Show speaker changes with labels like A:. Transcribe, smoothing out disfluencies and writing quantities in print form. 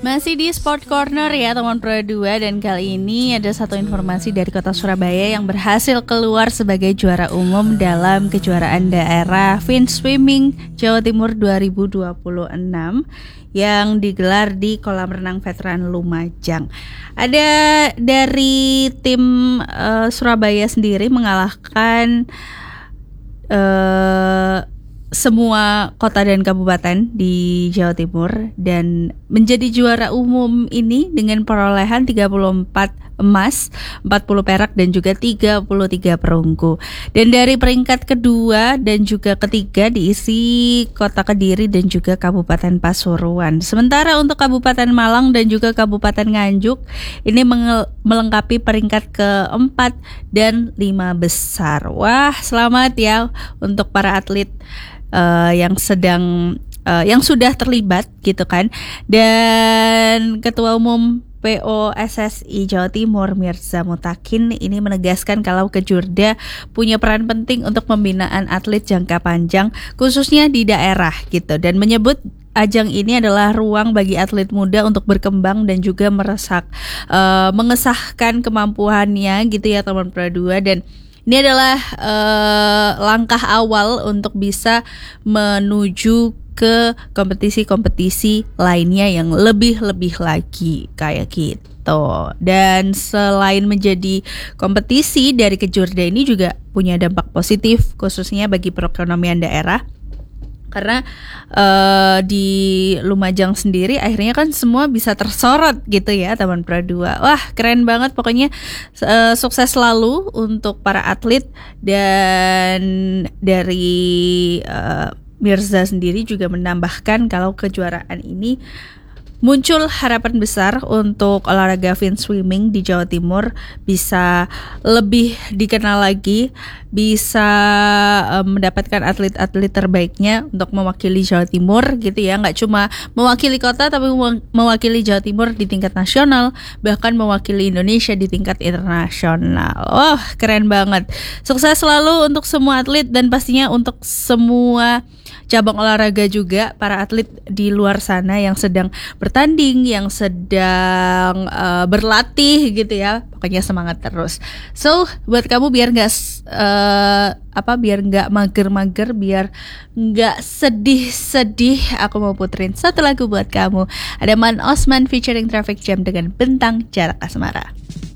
A: Masih di Sport Corner ya teman Pro 2, dan kali ini ada satu informasi dari kota Surabaya yang berhasil keluar sebagai juara umum dalam kejuaraan daerah Fin Swimming Jawa Timur 2026 yang digelar di kolam renang veteran Lumajang. Ada dari tim Surabaya sendiri mengalahkan semua kota dan kabupaten di Jawa Timur dan menjadi juara umum ini dengan perolehan 34 emas, 40 perak dan juga 33 perunggu. Dan dari peringkat kedua dan juga ketiga diisi Kota Kediri dan juga Kabupaten Pasuruan. Sementara untuk Kabupaten Malang dan juga Kabupaten Nganjuk ini melengkapi peringkat keempat dan 5 besar. Wah, selamat ya untuk para atlet yang sudah terlibat gitu kan. Dan Ketua Umum POSSI Jawa Timur Mirza Mutakin ini menegaskan kalau Kejurda punya peran penting untuk pembinaan atlet jangka panjang khususnya di daerah gitu, dan menyebut ajang ini adalah ruang bagi atlet muda untuk berkembang dan juga mengesahkan kemampuannya gitu ya teman Pro 2. Dan ini adalah langkah awal untuk bisa menuju ke kompetisi-kompetisi lainnya yang lebih lagi kayak gitu. Dan selain menjadi kompetisi dari Kejurda ini juga punya dampak positif khususnya bagi perekonomian daerah. Karena di Lumajang sendiri akhirnya kan semua bisa tersorot gitu ya teman Pro 2. Wah, keren banget pokoknya. Sukses selalu untuk para atlet. Dan dari Mirza sendiri juga menambahkan kalau kejuaraan ini muncul harapan besar untuk olahraga fin swimming di Jawa Timur bisa lebih dikenal lagi, bisa mendapatkan atlet-atlet terbaiknya untuk mewakili Jawa Timur gitu ya. Nggak cuma mewakili kota tapi mewakili Jawa Timur di tingkat nasional, bahkan mewakili Indonesia di tingkat internasional. Oh, keren banget. Sukses selalu untuk semua atlet dan pastinya untuk semua cabang olahraga juga, para atlet di luar sana yang sedang bertanding, yang sedang berlatih gitu ya. Pokoknya semangat terus. So, buat kamu biar nggak mager-mager, biar nggak sedih-sedih, aku mau puterin satu lagu buat kamu. Ada Man Osman featuring Traffic Jam dengan Bentang Jarak Asmara.